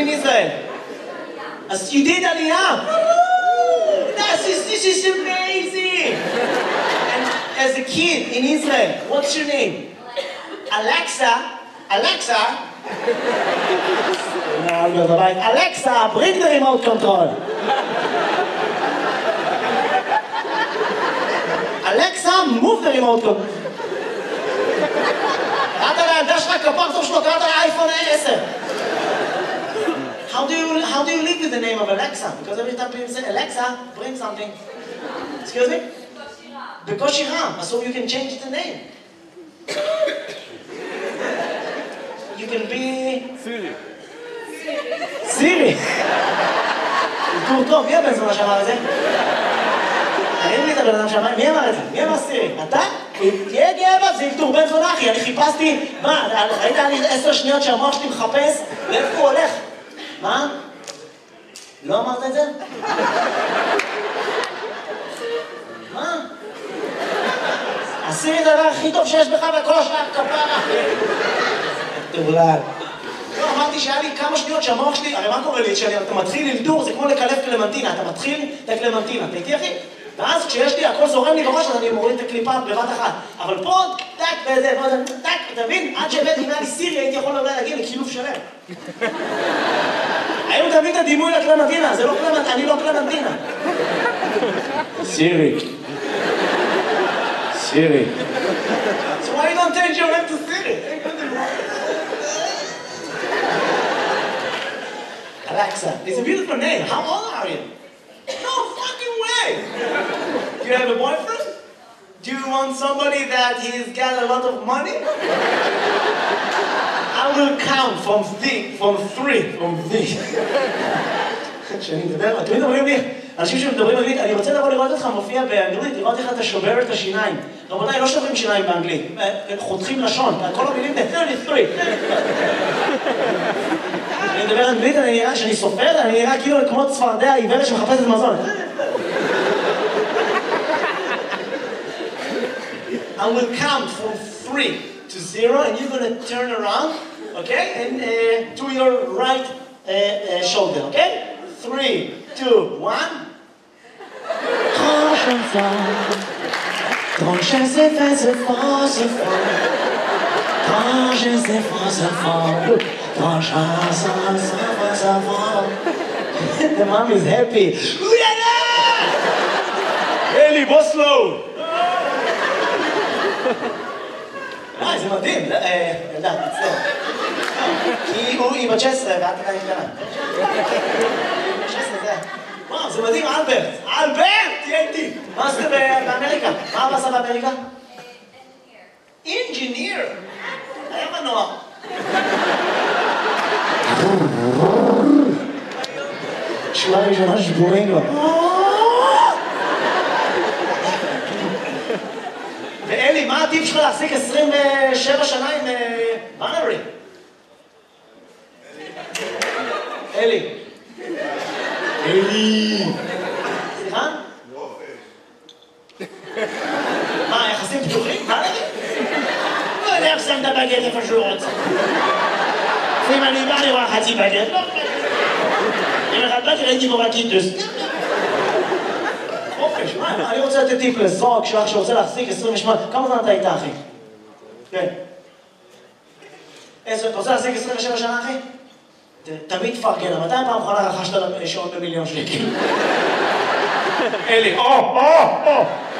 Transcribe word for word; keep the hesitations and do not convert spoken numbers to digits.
in Israel? As you did Aliyah? This is, this is amazing! And as a kid in Israel, what's your name? Alexa. Alexa? Alexa, bring the remote control. Alexa, move the remote control. קראת על העמדה שלך כפרצוף שלו, קראת על האייפון עשר. How do you how do you live with the name of Alexa? Because every time people say Alexa, bring something. Excuse me? בקושי רם. So you can change the name. You can be... Siri. סירי. טוב טוב, מי הבן זונה שאמר את זה? אין לי את הבן אדם שאמר, מי אמר את זה? מי אמר סירי? אתה? תהיה גאה בה, זה ילתור בן זונה אחי, אני חיפשתי, מה, ראית לי עשר שניות שהמוח שלי מחפש, לאיפה הוא הולך? מה? לא אמרת את זה? מה? הסירי זה הדבר הכי טוב שיש בך וכל השאר כפרה. תבלל. לא, אמרתי שהיה לי כמה שניות שהמוח שלי, הרי מה קורה לי? כשאתה מתחיל ללדור, זה כמו לקלף קלמנטינה, אתה מתחיל את הקלמנטינה, אתה איתי אחי? ואז כשיש לי, הכל זורם לי בראש, אז אני מוריד את הקליפה בבת אחת. אבל פה, טק, וזה, טק, אתה מבין? עד שהבאתי אם היה לי סירי, הייתי יכול אולי להגיע לקילוף שלם. היום תביא את הדימוי לקלמנטינה, זה לא קלמנטינה, אני לא קלמנטינה. סירי. סירי. So why you don't change your name to Siri? Alexa, it's a beautiful name. How old are you? No fucking way! Do you have a boyfriend? Do you want somebody that he's got a lot of money? I will count from three, from three, from three. כשאני מדבר, אתם מדברים לי, אנשים שמדברים אנגלית, אני רוצה לבוא לראות אותך מופיע באנגלית, לראות איך אתה שובר את השיניים. רבותיי, לא שוברים שיניים באנגלית, חותכים לשון, כל המילים זה שלושים ושלוש. אני מדבר אנגלית, אני נראה שאני סופר, אני נראה כאילו כמו צפרדע עיוורת שמחפשת מזון. I will count from three to zero and you're going to turn around, okay? And uh, to your right uh, uh, shoulder, okay? Three, two, one. Quand je sais faire ce fort, ce fort. Quand je sais faire ce fort. Quand je sais faire ce fort. The mom is happy. Eli, בוסלו! אה, זה מדהים. ילדה, מצטער. כי הוא עם ה-תשע עשרה ואת עדיין קטנה. תשע עשרה זה... וואו, זה מדהים, אלברט. אלברט! תהיה איתי. מה עשית באמריקה? מה אבא עשה באמריקה? אינג'יניר. היה מנוע. שורה ראשונה שבורים לו. ואלי, מה הטיפ שלך להחזיק עשרים ושבע שנה עם בנרי? אלי. אלי. סליחה? מה, יחסים פתוחים? בנרי? לא יודע איך שם את הבגט איפה שהוא רוצה. אם אני בא לראה חצי בגט, לא בגט. אם אחד בגט ראיתי בו רקיטוס. חופש, מה? אני רוצה לתת טיפ לזוג שלך שרוצה להחזיק עשרים ושמונה. כמה זמן אתה איתה, אחי? כן. אתה רוצה להחזיק עשרים ושבע שנה, אחי? תמיד תפרגן, מתי פעם אחרונה רכשת שעון במיליון שקל? אלי, או, או, או!